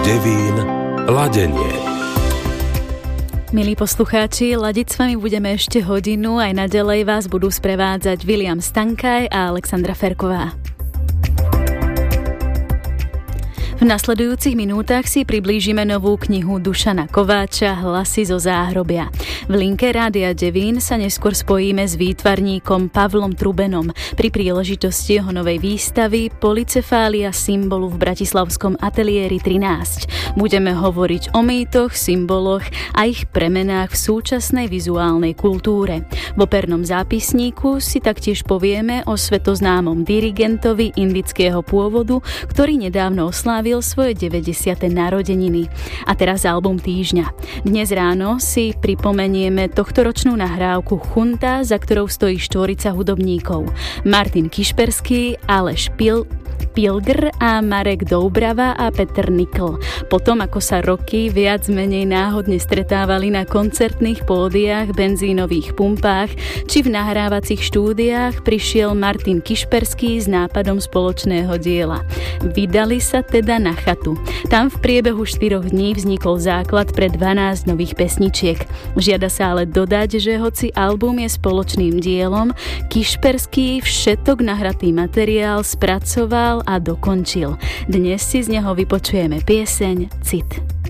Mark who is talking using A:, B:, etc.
A: Devín ladenie.
B: Milí poslucháči, ladiť s vami budeme ešte hodinu, aj naďalej vás budú sprevádzať William Stankaj a Alexandra Ferková. V nasledujúcich minútach si priblížime novú knihu Dušana Kováča Hlasy zo záhrobia. V linke Rádia Devín sa neskôr spojíme s výtvarníkom Pavlom Trubenom pri príležitosti jeho novej výstavy Polycefália symbolu v bratislavskom ateliéri 13. Budeme hovoriť o mýtoch, symboloch a ich premenách v súčasnej vizuálnej kultúre. V opernom zápisníku si taktiež povieme o svetoznámom dirigentovi indického pôvodu, ktorý nedávno oslávil svoje 90. narodeniny. A teraz album týždňa. Dnes ráno si pripomenieme tohtoročnú nahrávku Chunta, za ktorou stojí štvorica hudobníkov. Martin Kišperský, Aleš Pilgr a Marek Doubrava a Peter Nikl. Potom, ako sa roky viac menej náhodne stretávali na koncertných pódiách, benzínových pumpách či v nahrávacích štúdiách, prišiel Martin Kišperský s nápadom spoločného diela. Vydali sa teda na chatu. Tam v priebehu 4 dní vznikol základ pre 12 nových pesničiek. Žiada sa ale dodať, že hoci album je spoločným dielom, Kišperský všetok nahratý materiál spracoval a dokončil. Dnes si z neho vypočujeme pieseň Cit.